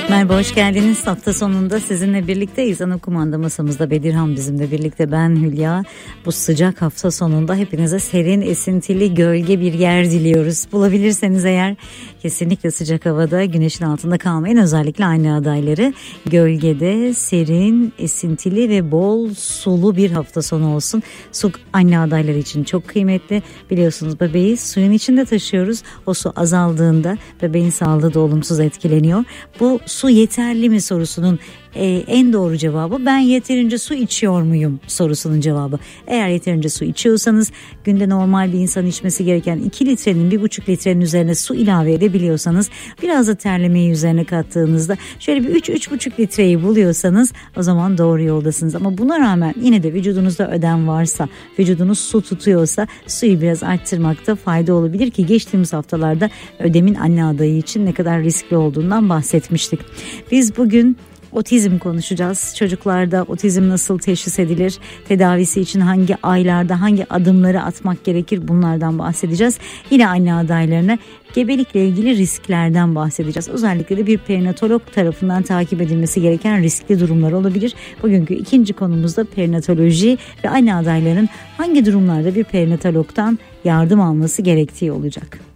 Merhaba, hoş geldiniz. Hafta sonunda sizinle birlikteyiz. Ana kumanda masamızda Bedirhan bizimle birlikte, ben Hülya. Bu sıcak hafta sonunda hepinize serin, esintili, gölge bir yer diliyoruz. Bulabilirseniz eğer kesinlikle sıcak havada, güneşin altında kalmayın. Özellikle anne adayları gölgede, serin, esintili ve bol sulu bir hafta sonu olsun. Su anne adayları için çok kıymetli. Biliyorsunuz, bebeği suyun içinde taşıyoruz. O su azaldığında bebeğin sağlığı da olumsuz etkileniyor. Bu su yeterli mi sorusunun en doğru cevabı, ben yeterince su içiyor muyum sorusunun cevabı. Eğer yeterince su içiyorsanız, günde normal bir insan içmesi gereken 2 litrenin 1,5 litrenin üzerine su ilave edebiliyorsanız, biraz da terlemeyi üzerine kattığınızda şöyle bir 3-3,5 litreyi buluyorsanız, o zaman doğru yoldasınız. Ama buna rağmen yine de vücudunuzda ödem varsa, vücudunuz su tutuyorsa, suyu biraz arttırmakta fayda olabilir ki geçtiğimiz haftalarda ödemin anne adayı için ne kadar riskli olduğundan bahsetmiştik. Biz bugün otizm konuşacağız. Çocuklarda otizm nasıl teşhis edilir? Tedavisi için hangi aylarda hangi adımları atmak gerekir? Bunlardan bahsedeceğiz. Yine anne adaylarına gebelikle ilgili risklerden bahsedeceğiz. Özellikle de bir perinatolog tarafından takip edilmesi gereken riskli durumlar olabilir. Bugünkü ikinci konumuzda perinatoloji ve anne adayların hangi durumlarda bir perinatologdan yardım alması gerektiği olacak.